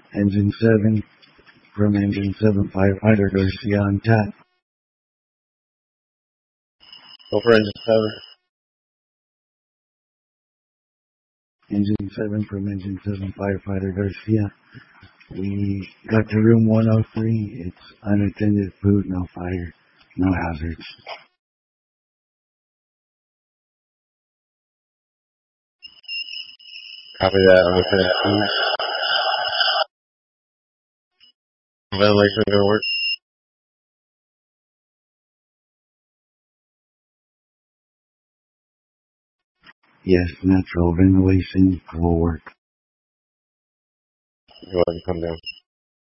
Engine 7 from Engine 7 firefighter Garcia on tap. Go for Engine 7. Engine 7 from Engine 7 firefighter Garcia. We got to room 103. It's unattended food, no fire, no hazards. Copy that. Unattended food. Ventilation gonna work. Yes, natural ventilation will work. Go ahead and come down.